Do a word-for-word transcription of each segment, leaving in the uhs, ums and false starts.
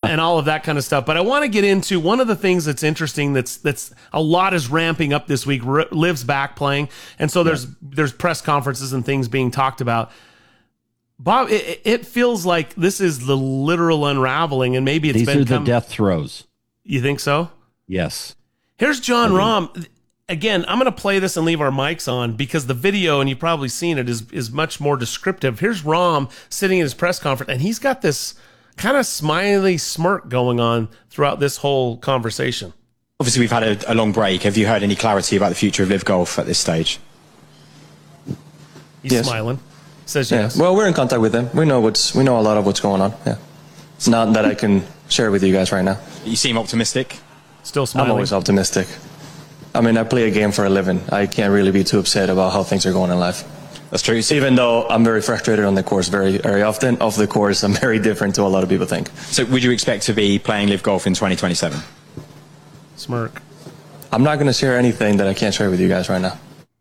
and all of that kind of stuff. But I want to get into one of the things that's interesting. That's that's a lot is ramping up this week. R- Liv's back playing, and so there's yeah. there's press conferences and things being talked about. Bob, it, it feels like this is the literal unraveling, and maybe it's these been are come- the death throes. You think so? Yes. Here's John Rahm. Again, I'm going to play this and leave our mics on because the video, and you've probably seen it, is is much more descriptive. Here's Rahm sitting in his press conference, and he's got this kind of smiley smirk going on throughout this whole conversation. Obviously, we've had a, a long break. Have you heard any clarity about the future of Live Golf at this stage? He's yes. smiling. Says yes. Yeah. Well, we're in contact with them. We know what's we know a lot of what's going on. Yeah, it's not that I can share with you guys right now. You seem optimistic. Still smiling. I'm always optimistic. I mean, I play a game for a living. I can't really be too upset about how things are going in life. That's true. Even though I'm very frustrated on the course very, very often, off the course, I'm very different to a lot of people think. So would you expect to be playing Live Golf in twenty twenty-seven? Smirk. I'm not going to share anything that I can't share with you guys right now.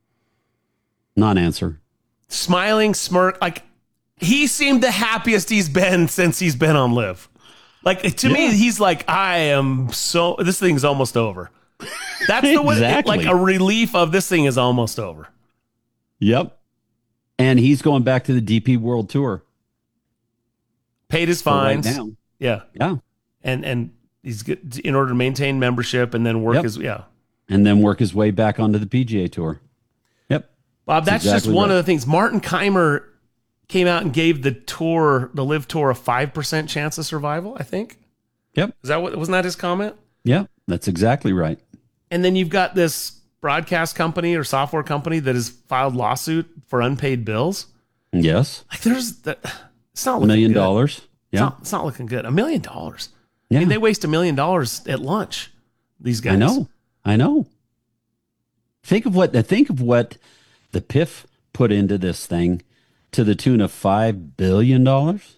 Non-answer. Smiling smirk. Like, he seemed the happiest he's been since he's been on Live. Like, to yeah. me, he's like, I am so, this thing's almost over. That's the way, exactly. like a relief of this thing is almost over. Yep. And he's going back to the D P World Tour. Paid his fines. Right now. Yeah. Yeah. And and he's good in order to maintain membership and then work yep. his, yeah. And then work his way back onto the P G A Tour. Yep. Bob, that's, that's exactly just one right. of the things. Martin Keimer came out and gave the tour, the Live Tour, a five percent chance of survival, I think. Yep. Is that what, wasn't that his comment? Yeah, that's exactly right. And then you've got this broadcast company or software company that has filed lawsuit for unpaid bills. Yes. Like there's that. It's not a looking million good. dollars. Yeah. It's not, it's not looking good. A million dollars. Yeah. I mean, they waste a million dollars at lunch. These guys. I know. I know. Think of what, think of what the P I F put into this thing to the tune of five billion dollars.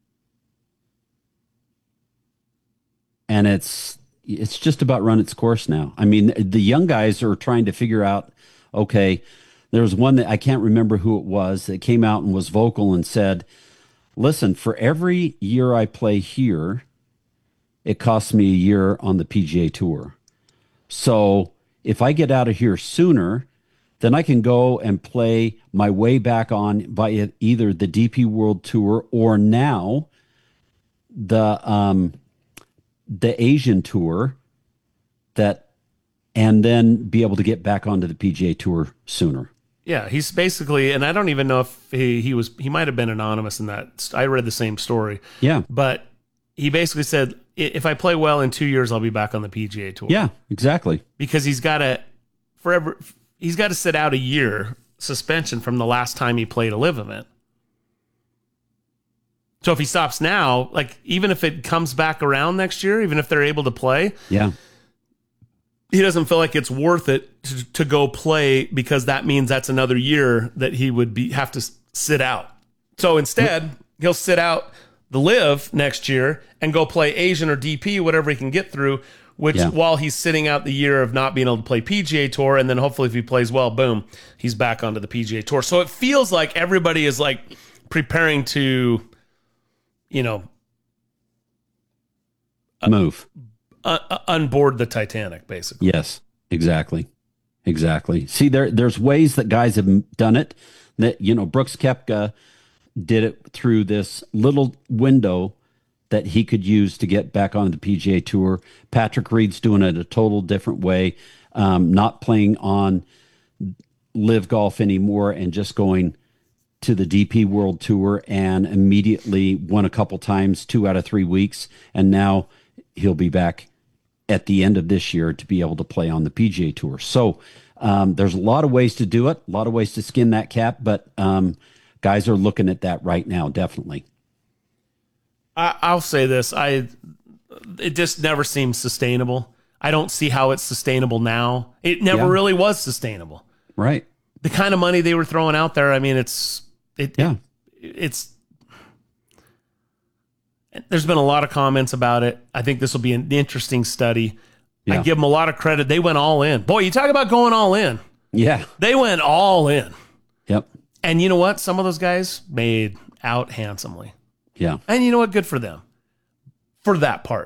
And it's, it's just about run its course now. I mean, the young guys are trying to figure out, okay, there was one that I can't remember who it was that came out and was vocal and said, listen, for every year I play here, it costs me a year on the P G A Tour. So if I get out of here sooner, then I can go and play my way back on by either the D P World Tour or now the, um, the Asian Tour, that, and then be able to get back onto the P G A Tour sooner. Yeah, he's basically, and I don't even know if he, he was, he might have been anonymous in that. I read the same story. Yeah. But he basically said, if I play well in two years, I'll be back on the P G A Tour. Yeah, exactly. Because he's got to, forever, he's got to sit out a year suspension from the last time he played a Live event. So if he stops now, like even if it comes back around next year, even if they're able to play, yeah, he doesn't feel like it's worth it to, to go play because that means that's another year that he would be have to sit out. So instead, he'll sit out the Live next year and go play Asian or D P, whatever he can get through, which yeah. while he's sitting out the year of not being able to play P G A Tour, and then hopefully if he plays well, boom, he's back onto the P G A Tour. So it feels like everybody is like preparing to, you know, move, uh, uh, unboard the Titanic, basically. Yes, exactly. Exactly. See, there, there's ways that guys have done it that, you know, Brooks Koepka did it through this little window that he could use to get back on the P G A Tour. Patrick Reed's doing it a total different way, um, not playing on Live Golf anymore and just going to the D P World Tour, and immediately won a couple times, two out of three weeks. And now he'll be back at the end of this year to be able to play on the P G A Tour. So um, there's a lot of ways to do it, a lot of ways to skin that cat, but um, guys are looking at that right now, definitely. I, I'll say this. I, it just never seems sustainable. I don't see how it's sustainable now. It never yeah. really was sustainable. Right. The kind of money they were throwing out there, I mean, it's, it, yeah. it, it's, there's been a lot of comments about it. I think this will be an interesting study. Yeah. I give them a lot of credit. They went all in. Boy, you talk about going all in. Yeah. They went all in. Yep. And you know what? Some of those guys made out handsomely. Yeah. And you know what? Good for them. For that part.